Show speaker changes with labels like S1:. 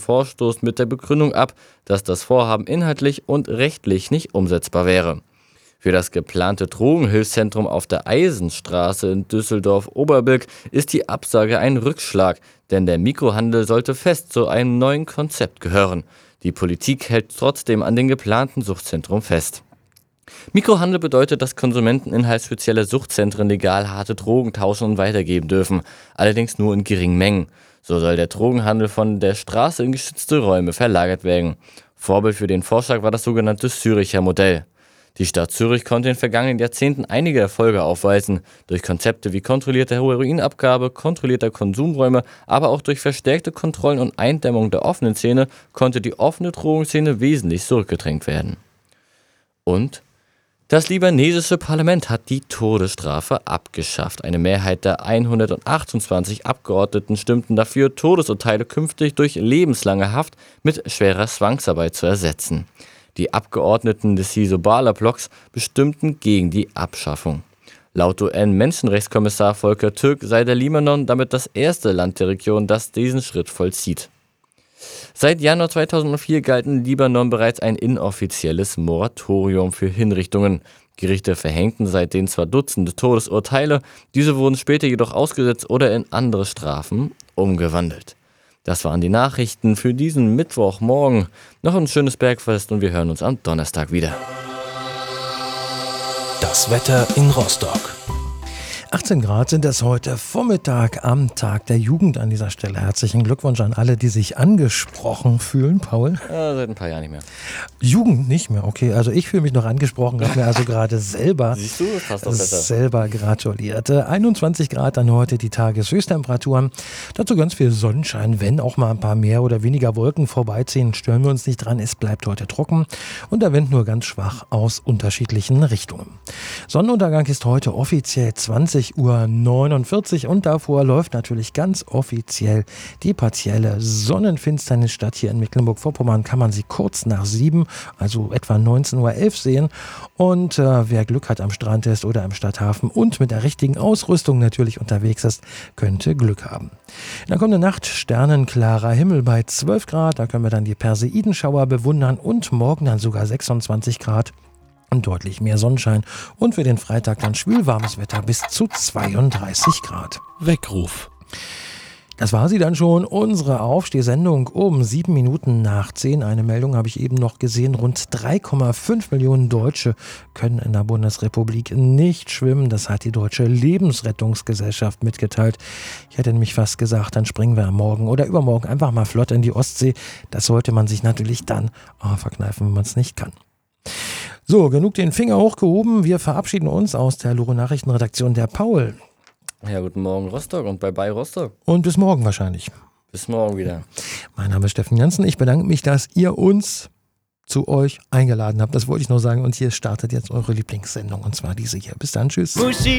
S1: Vorstoß mit der Begründung ab, dass das Vorhaben inhaltlich und rechtlich nicht umsetzbar wäre. Für das geplante Drogenhilfszentrum auf der Eisenstraße in Düsseldorf-Oberbilk ist die Absage ein Rückschlag, denn der Mikrohandel sollte fest zu einem neuen Konzept gehören. Die Politik hält trotzdem an dem geplanten Suchtzentrum fest. Mikrohandel bedeutet, dass Konsumenten innerhalb spezieller Suchtzentren legal harte Drogen tauschen und weitergeben dürfen, allerdings nur in geringen Mengen. So soll der Drogenhandel von der Straße in geschützte Räume verlagert werden. Vorbild für den Vorschlag war das sogenannte Züricher Modell. Die Stadt Zürich konnte in den vergangenen Jahrzehnten einige Erfolge aufweisen, durch Konzepte wie kontrollierte Heroinabgabe, kontrollierter Konsumräume, aber auch durch verstärkte Kontrollen und Eindämmung der offenen Szene konnte die offene Drogenszene wesentlich zurückgedrängt werden. Und das libanesische Parlament hat die Todesstrafe abgeschafft. Eine Mehrheit der 128 Abgeordneten stimmten dafür, Todesurteile künftig durch lebenslange Haft mit schwerer Zwangsarbeit zu ersetzen. Die Abgeordneten des Hisbollah-Blocks bestimmten gegen die Abschaffung. Laut UN-Menschenrechtskommissar Volker Türk sei der Libanon damit das erste Land der Region, das diesen Schritt vollzieht. Seit Januar 2004 galt in Libanon bereits ein inoffizielles Moratorium für Hinrichtungen. Gerichte verhängten seitdem zwar Dutzende Todesurteile, diese wurden später jedoch ausgesetzt oder in andere Strafen umgewandelt. Das waren die Nachrichten für diesen Mittwochmorgen. Noch ein schönes Bergfest und wir hören uns am Donnerstag wieder.
S2: Das Wetter in Rostock. 18 Grad sind es heute Vormittag am Tag der Jugend an dieser Stelle. Herzlichen Glückwunsch an alle, die sich angesprochen fühlen. Paul?
S1: Ja, seit ein paar Jahren nicht mehr.
S2: Jugend nicht mehr, okay. Also ich fühle mich noch angesprochen, habe mir also gerade selber,
S1: Siehst du, das passt doch besser.
S2: selber gratuliert. 21 Grad dann heute die Tageshöchsttemperaturen. Dazu ganz viel Sonnenschein, wenn auch mal ein paar mehr oder weniger Wolken vorbeiziehen. Stören wir uns nicht dran, es bleibt heute trocken und der Wind nur ganz schwach aus unterschiedlichen Richtungen. Sonnenuntergang ist heute offiziell 20:49 Uhr und davor läuft natürlich ganz offiziell die partielle Sonnenfinsternis statt. Hier in Mecklenburg-Vorpommern kann man sie kurz nach 7, also etwa 19:11 Uhr sehen. Und wer Glück hat am Strand ist oder im Stadthafen und mit der richtigen Ausrüstung natürlich unterwegs ist, könnte Glück haben. In der kommenden Nacht sternenklarer Himmel bei 12 Grad, da können wir dann die Perseidenschauer bewundern und morgen dann sogar 26 Grad. Und deutlich mehr Sonnenschein und für den Freitag dann schwülwarmes Wetter bis zu 32 Grad.
S3: Weckruf.
S2: Das war sie dann schon, unsere Aufstehsendung um 7 Minuten nach 10. Eine Meldung habe ich eben noch gesehen, rund 3,5 Millionen Deutsche können in der Bundesrepublik nicht schwimmen. Das hat die Deutsche Lebensrettungsgesellschaft mitgeteilt. Ich hätte nämlich fast gesagt, dann springen wir morgen oder übermorgen einfach mal flott in die Ostsee. Das sollte man sich natürlich dann verkneifen, wenn man es nicht kann. So, genug den Finger hochgehoben. Wir verabschieden uns aus der Loro-Nachrichtenredaktion der Paul.
S1: Ja, guten Morgen Rostock und bye Rostock.
S2: Und bis morgen wahrscheinlich.
S1: Bis morgen wieder.
S2: Mein Name ist Steffen Jansen. Ich bedanke mich, dass ihr uns zu euch eingeladen habt. Das wollte ich noch sagen. Und hier startet jetzt eure Lieblingssendung und zwar diese hier. Bis dann, tschüss.